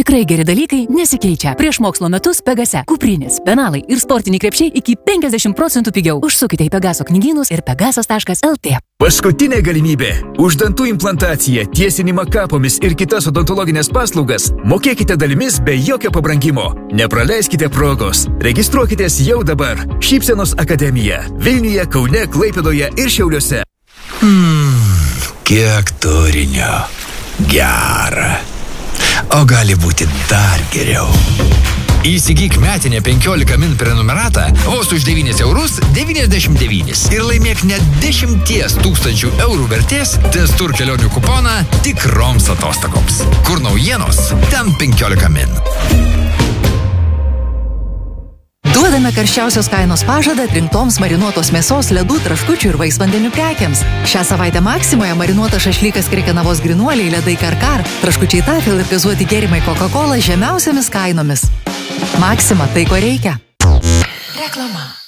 Tikrai geri dalykai nesikeičia. Prieš mokslo metus Pegase kuprinės, penalai ir sportiniai krepšiai iki 50% pigiau. Užsukite į Pegaso knygynus ir pegasas.lt. Paskutinė galimybė. Už dantų implantaciją, tiesinimą kapomis ir kitas odontologinės paslaugas mokėkite dalimis be jokio pabrangimo. Nepraleiskite progos. Registruokitės jau dabar. Šypsenos akademija. Vilniuje, Kaune, Klaipėdoje ir Šiauliuose. Kiek turinio. Gera. O gali būti dar geriau. Įsigyk metinę 15 min prenumeratą vos už 9,99 € ir laimėk net 10 000 eurų vertės Testur kelionių kuponą tikroms atostogoms. Kur naujienos, ten 15 min. Duodame karščiausios kainos pažadą atrinktoms marinuotos mėsos, ledų, traškučių ir vaisvandenių prekiams. Šią savaitę Maksimoje marinuotas šašlykas Krekenavos grynuoliai, ledai Karkar, traškučiai Tafel ir gazuoti gėrimai Coca-Cola žemiausiamis kainomis. Maksima, tai ko reikia. Reklama.